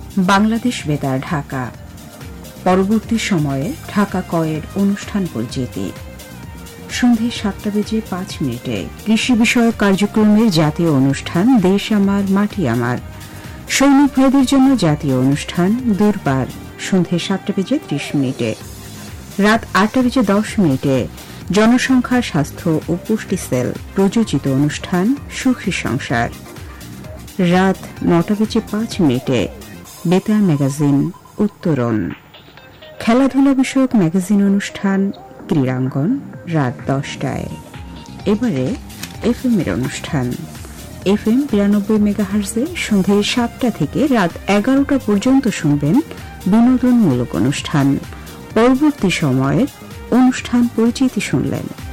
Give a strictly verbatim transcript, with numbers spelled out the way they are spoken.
বাংলাদেশ বেতার ঢাকা। পরবর্তী সময়ে ঢাকা কয়ের অনুষ্ঠান পরিচিতি। সন্ধে সাতটা বেজে পাঁচ মিনিটে কৃষি বিষয়ক কার্যক্রমের জাতীয় অনুষ্ঠান দেশ আমার মাটি আমার। সৈনিক ভাইদের জন্য জাতীয় অনুষ্ঠান দুর্বার সন্ধে সাতটা বেজে ত্রিশ মিনিটে। রাত আটটা বেজে দশ মিনিটে জনসংখ্যা স্বাস্থ্য ও পুষ্টি সেল প্রযোজিত অনুষ্ঠান সুখী সংসার। রাত নটা বেজে পাঁচ মিনিটে বেতার ম্যাগাজিন উত্তরণ। খেলাধুলা বিষয়ক ম্যাগাজিন অনুষ্ঠান ক্রীড়াঙ্গন রাত দশটায়। এবারে এফ এম এর অনুষ্ঠান। এফ এম বিরানব্বই মেগাহার্জে সন্ধে সাতটা থেকে রাত এগারোটা পর্যন্ত শুনবেন বিনোদনমূলক অনুষ্ঠান। পরবর্তী সময়ের অনুষ্ঠান পরিচিতি শুনলেন।